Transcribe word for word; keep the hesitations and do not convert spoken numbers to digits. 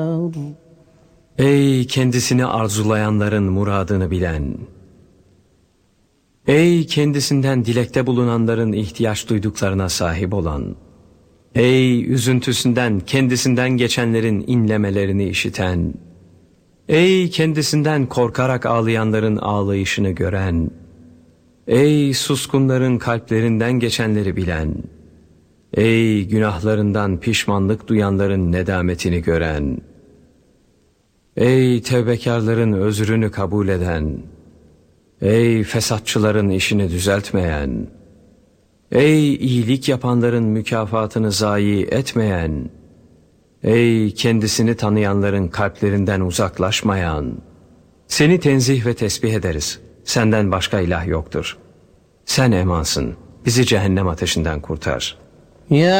Ey kendisini arzulayanların muradını bilen, ey kendisinden dilekte bulunanların ihtiyaç duyduklarına sahip olan, ey üzüntüsünden kendisinden geçenlerin inlemelerini işiten, ey kendisinden korkarak ağlayanların ağlayışını gören, ey suskunların kalplerinden geçenleri bilen, ey günahlarından pişmanlık duyanların nedametini gören, ey tevbekarların özrünü kabul eden, ey fesatçıların işini düzeltmeyen, ey iyilik yapanların mükafatını zayi etmeyen, ey kendisini tanıyanların kalplerinden uzaklaşmayan, seni tenzih ve tesbih ederiz. Senden başka ilah yoktur. Sen emansın. Bizi cehennem ateşinden kurtar. Ya